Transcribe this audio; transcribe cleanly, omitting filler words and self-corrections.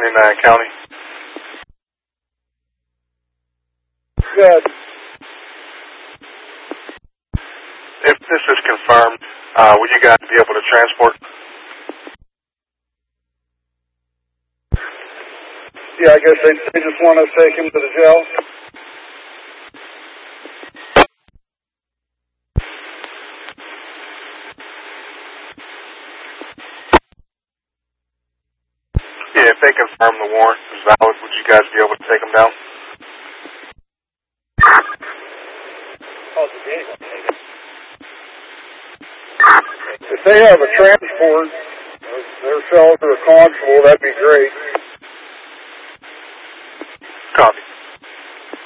County. Good. If this is confirmed, will you guys be able to transport? Yeah, I guess they just want to take him to the jail. Yeah, if they confirm the warrant is valid, would you guys be able to take him down? If they have a transport, their fellow to a constable, that'd be great.